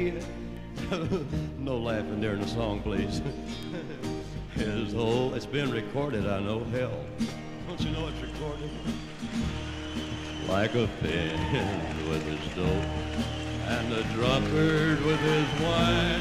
No laughing during the song, please. It's been recorded, I know. Hell, don't you know it's recorded? Like a fiend with his dope and the drunkard with his wine.